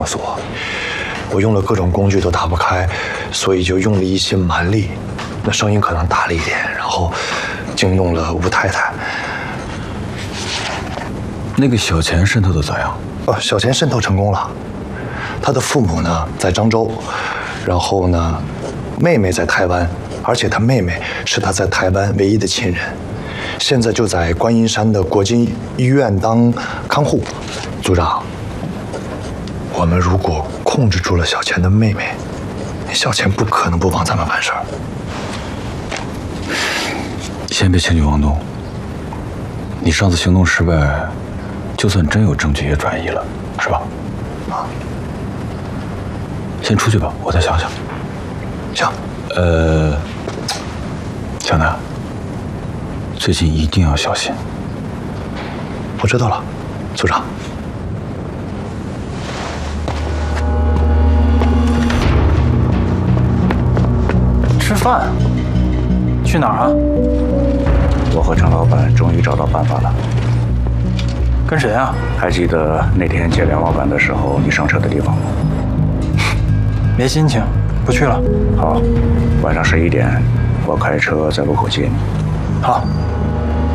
告诉我，我用了各种工具都打不开，所以就用了一些蛮力，那声音可能大了一点，然后惊动了吴太太。 那个小钱渗透的咋样？ 小钱渗透成功了，他的父母呢在漳州，然后呢，妹妹在台湾，而且他妹妹是他在台湾唯一的亲人，现在就在观音山的国军医院当看护。组长，我们如果控制住了小钱的妹妹，小钱不可能不帮咱们办事儿。 先别轻举妄动。你上次行动失败，就算真有证据也转移了，是吧？啊。先出去吧，我再想想。 行。 小南，最近一定要小心。 我知道了，组长。 吃饭？去哪儿啊？ 我和陈老板终于找到办法了。 跟谁啊？ 还记得那天见梁老板的时候，你上车的地方吗？ 没心情，不去了。 好，晚上11点，我开车在路口接你。 好。